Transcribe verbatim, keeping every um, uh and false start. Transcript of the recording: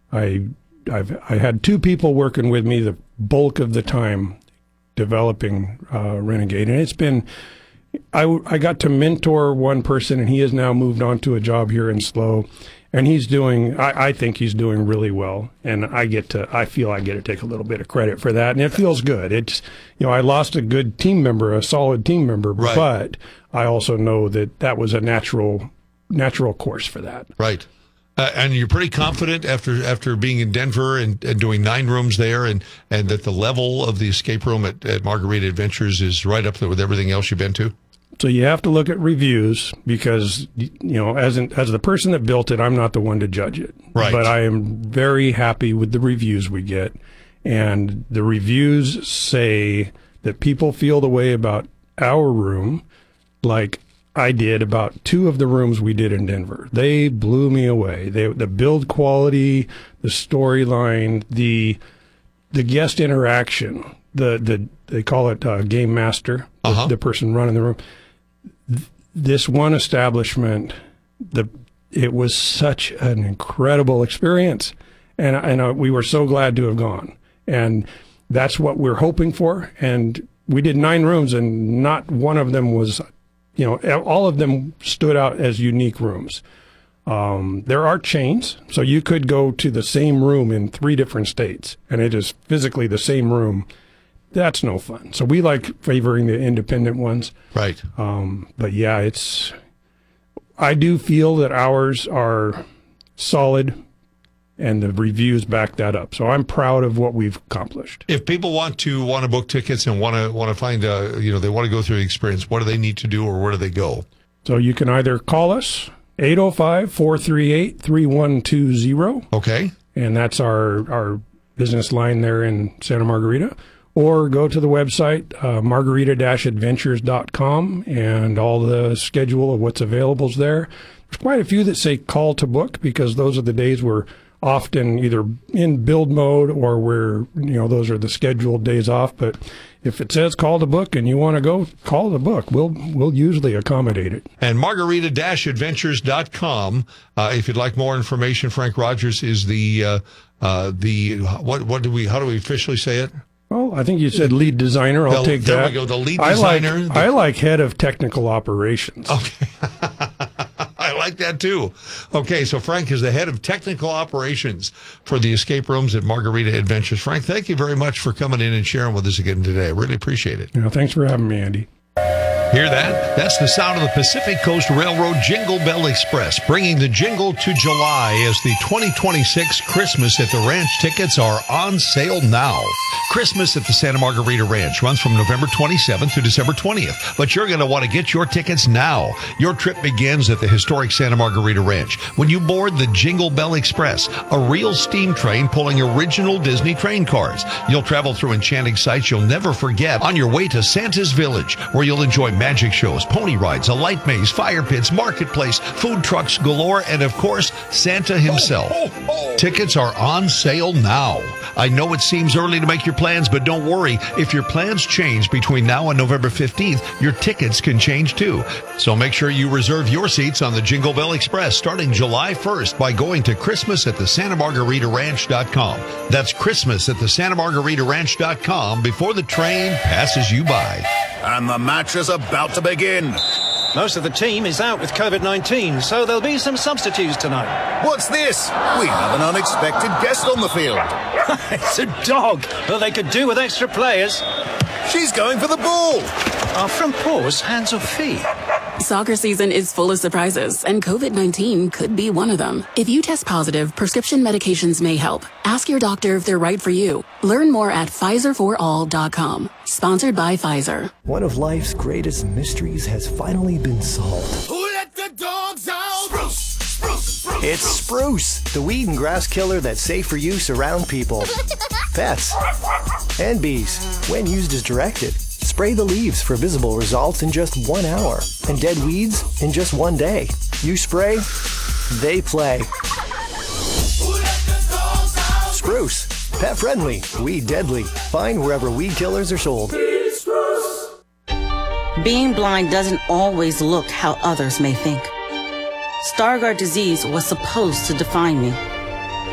I I've I had two people working with me the bulk of the time developing uh, Renegade, and it's been. I, I got to mentor one person, and he has now moved on to a job here in S L O, and he's doing. I, I think he's doing really well, and I get to. I feel I get to take a little bit of credit for that, and it feels good. It's you know I lost a good team member, a solid team member, right. but I also know that that was a natural natural course for that. Right. Uh, and you're pretty confident after after being in Denver and, and doing nine rooms there, and, and that the level of the escape room at, at Margarita Adventures is right up there with everything else you've been to? So you have to look at reviews because, you know, as an, as the person that built it, I'm not the one to judge it. Right. But I am very happy with the reviews we get. And the reviews say that people feel the way about our room like I did about two of the rooms we did in Denver. They blew me away. They, the build quality, the storyline, the the guest interaction, the the they call it uh, game master, uh-huh. the, the person running the room. Th- this one establishment, the it was such an incredible experience, and and uh, we were so glad to have gone. And that's what we're hoping for. And we did nine rooms, and not one of them was. You know, all of them stood out as unique rooms. Um, there are chains, so you could go to the same room in three different states, and it is physically the same room. That's no fun. So we like favoring the independent ones. Right. Um, but yeah, it's. I do feel that ours are solid, and the reviews back that up. So I'm proud of what we've accomplished. If people want to want to book tickets and want to want to find, uh, you know, they want to go through the experience, what do they need to do, or where do they go? So you can either call us, eight oh five, four three eight, three one two zero. Okay. And that's our, our business line there in Santa Margarita. Or go to the website, uh, margarita dash adventures dot com, and all the schedule of what's available is there. There's quite a few that say call to book because those are the days we're often either in build mode or we're, you know, those are the scheduled days off. But if it says call to book and you want to go, call the book. We'll we'll usually accommodate it. And margarita dash adventures dot com. Uh, if you'd like more information, Frank Rogers is the uh, uh, the what what do we how do we officially say it? Well, I think you said lead designer. I'll the, take there that. There we go. The lead I designer. Like, the, I like head of technical operations. Okay. I like that too. Okay, so Frank is the head of technical operations for the escape rooms at Margarita Adventures. Frank, thank you very much for coming in and sharing with us again today. I really appreciate it. Yeah, thanks for having me, Andy. Hear that? That's the sound of the Pacific Coast Railroad Jingle Bell Express, bringing the jingle to July as the twenty twenty-six Christmas at the Ranch tickets are on sale now. Christmas at the Santa Margarita Ranch runs from November twenty-seventh to December twentieth, but you're going to want to get your tickets now. Your trip begins at the historic Santa Margarita Ranch when you board the Jingle Bell Express, a real steam train pulling original Disney train cars. You'll travel through enchanting sights you'll never forget on your way to Santa's Village, where you'll enjoy magic shows, pony rides, a light maze, fire pits, marketplace, food trucks galore, and of course, Santa himself. Oh, oh, oh. Tickets are on sale now. I know it seems early to make your plans, but don't worry. If your plans change between now and November fifteenth, your tickets can change too. So make sure you reserve your seats on the Jingle Bell Express starting July first by going to Christmas at the Santa Margarita Ranch dot com. That's Christmas at the Santa Margarita Ranch dot com before the train passes you by. And the match is about to begin. Most of the team is out with COVID nineteen, so there'll be some substitutes tonight. What's this? We have an unexpected guest on the field. It's a dog. Well, they could do with extra players. She's going for the ball. Are front paws hands or feet? Soccer season is full of surprises, and COVID nineteen could be one of them. If you test positive, prescription medications may help. Ask your doctor if they're right for you. Learn more at Pfizer for all dot com. Sponsored by Pfizer. One of life's greatest mysteries has finally been solved. Who let the dogs out? Spruce, spruce, spruce. It's Spruce, the weed and grass killer that's safe for use around people, pets, and bees when used as directed. Spray the leaves for visible results in just one hour, and dead weeds in just one day. You spray, they play. Spruce, pet friendly, weed deadly. Find wherever weed killers are sold. Being blind doesn't always look how others may think. Stargardt disease was supposed to define me.